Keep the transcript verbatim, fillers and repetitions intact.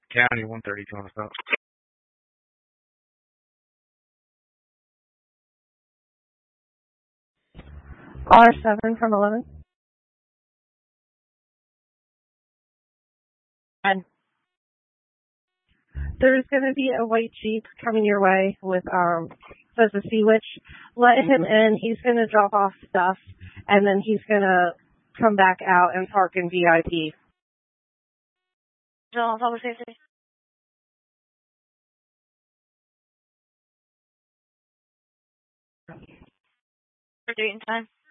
County one thirty-two on the stop. R seven from eleven. And there's going to be a white Jeep coming your way with, um, says a Sea Witch. Let him in. He's going to drop off stuff, and then he's going to come back out and park in V I P. General Public Safety. For date and time.